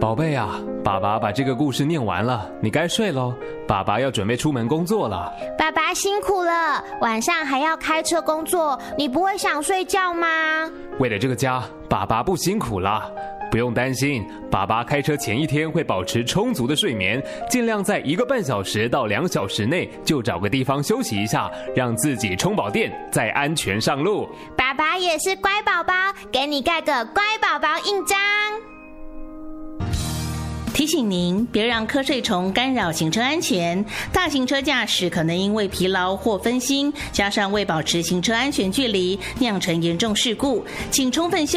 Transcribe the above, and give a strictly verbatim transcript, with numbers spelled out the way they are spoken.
宝贝啊，爸爸把这个故事念完了，你该睡咯，爸爸要准备出门工作了。 爸爸辛苦了，晚上还要开车工作，你不会想睡觉吗？ 为了这个家，爸爸不辛苦了。不用担心，爸爸开车前一天会保持充足的睡眠，尽量在一个半小时到两小时内就找个地方休息一下，让自己充饱电，再安全上路。 爸爸也是乖宝宝，给你盖个乖宝宝印章。 提醒您，别让瞌睡虫干扰行车安全。大型车驾驶可能因为疲劳或分心，加上未保持行车安全距离，酿成严重事故，请充分休